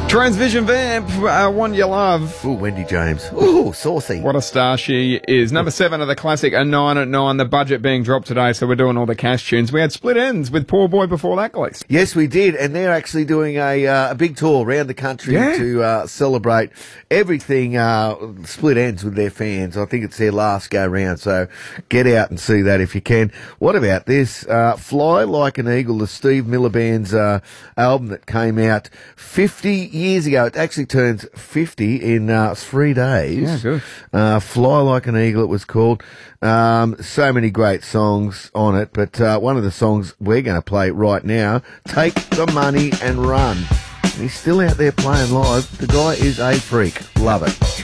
Transvision Vamp, One You Love. Ooh, Wendy James. Ooh, saucy. What a star she is. Number 7 of the classic, A 9 at 9. The budget being dropped today, so we're doing all the cash tunes. We had Split Ends with Poor Boy before that, Glees. Yes, we did, and they're actually doing a big tour around the country to celebrate everything Split Ends with their fans. I think it's their last go round, so get out and see that if you can. What about this? Fly Like an Eagle, the Steve Miller Band's album that came out 50 years ago. It actually turns 50 in 3 days. Yeah, good. Fly Like an Eagle, it was called. So many great songs on it, but one of the songs we're going to play right now, Take the Money and Run. And he's still out there playing live. The guy is a freak. Love it.